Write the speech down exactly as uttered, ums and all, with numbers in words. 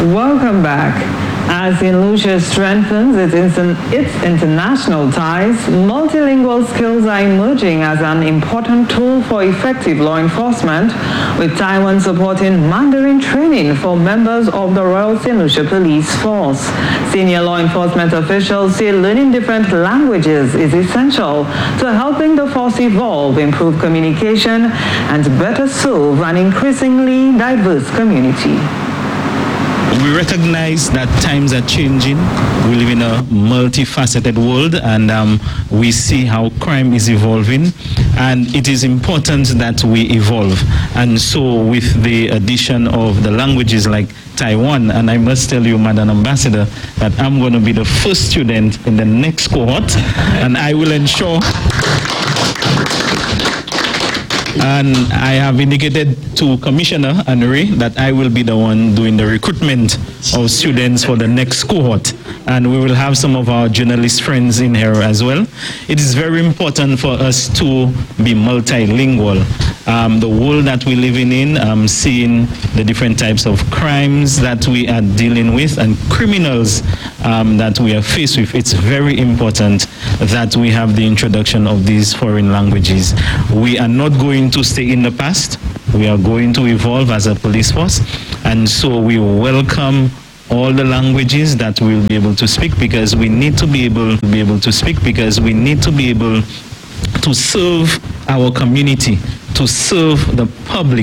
Welcome back. As Saint Lucia strengthens its, its international ties, multilingual skills are emerging as an important tool for effective law enforcement, with Taiwan supporting Mandarin training for members of the Royal Saint Lucia Police Force. Senior law enforcement officials say learning different languages is essential to helping the force evolve, improve communication, and better serve an increasingly diverse community. We recognize that times are changing. We live in a multifaceted world, and um, we see how crime is evolving, and it is important that we evolve. And so with the addition of the languages like Taiwan, and I must tell you, Madam Ambassador, that I'm going to be the first student in the next cohort, and I will ensure. And I have indicated to Commissioner Henry that I will be the one doing the recruitment of students for the next cohort. And we will have some of our journalist friends in here as well. It is very important for us to be multilingual. Um, the world that we're living in, um, seeing the different types of crimes that we are dealing with and criminals um, that we are faced with, it's very important that we have the introduction of these foreign languages. We are not going to stay in the past. We are going to evolve as a police force, and so we welcome all the languages that we'll be able to speak, because we need to be able to be able to speak because we need to be able to serve our community, to serve the public.